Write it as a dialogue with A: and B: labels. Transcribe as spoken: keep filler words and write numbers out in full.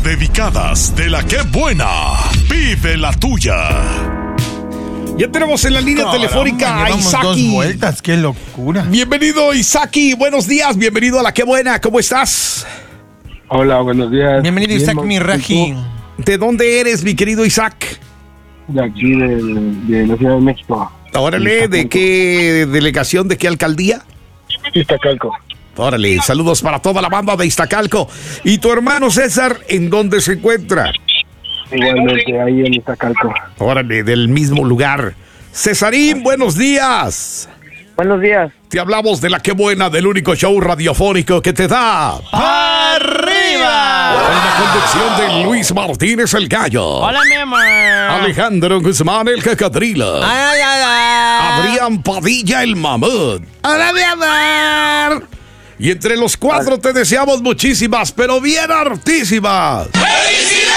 A: dedicadas de la que buena. Vive la tuya.
B: Ya tenemos en la línea
C: Caramba,
B: telefónica a
C: llevamos
B: Isaki.
C: dos vueltas, qué locura.
B: Bienvenido, Isaki. Buenos días. Bienvenido a la que buena. ¿Cómo estás?
D: Hola, buenos días.
C: Bienvenido,
D: Bien,
C: Isaac Miraji.
B: ¿De dónde eres, mi querido Isaac?
D: De aquí, de, de la Ciudad de México.
B: Órale, ¿de qué delegación, de qué alcaldía?
D: Iztacalco.
B: Órale, saludos para toda la banda de Iztacalco. ¿Y tu hermano César, en dónde se encuentra?
D: Igualmente, ahí en Iztacalco.
B: Órale, del mismo lugar. Cesarín, buenos días.
E: Buenos días.
B: Te hablamos de la que buena, del único show radiofónico que te da
C: ¡Arriba!
B: con la conducción de Luis Martínez el Gallo.
C: Hola, mi amor.
B: Alejandro Guzmán el Cacadrila.
C: Ay, ay, ay.
B: Adrián Padilla el Mamut. Hola, mi amor. Y entre los cuatro te deseamos muchísimas, pero bien hartísimas. ¡Felicidades!